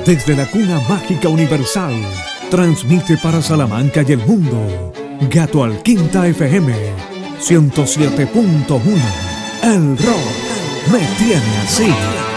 Desde la cuna mágica universal, transmite para Salamanca y el mundo. Gato Alquinta FM 107.1. El rock me tiene así.